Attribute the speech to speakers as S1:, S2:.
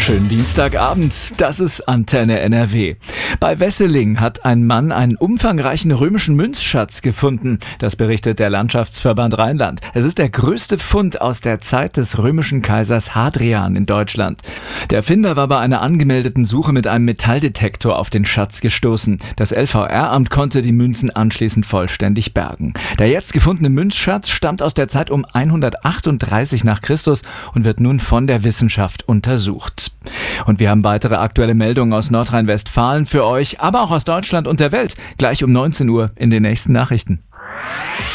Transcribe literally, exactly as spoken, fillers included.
S1: Schönen Dienstagabend, das ist Antenne N R W. Bei Wesseling hat ein Mann einen umfangreichen römischen Münzschatz gefunden. Das berichtet der Landschaftsverband Rheinland. Es ist der größte Fund aus der Zeit des römischen Kaisers Hadrian in Deutschland. Der Finder war bei einer angemeldeten Suche mit einem Metalldetektor auf den Schatz gestoßen. Das L V R-Amt konnte die Münzen anschließend vollständig bergen. Der jetzt gefundene Münzschatz stammt aus der Zeit um hundertachtunddreißig nach Christus und wird nun von der Wissenschaft untersucht. Und wir haben weitere aktuelle Meldungen aus Nordrhein-Westfalen für euch, aber auch aus Deutschland und der Welt. Gleich um neunzehn Uhr in den nächsten Nachrichten.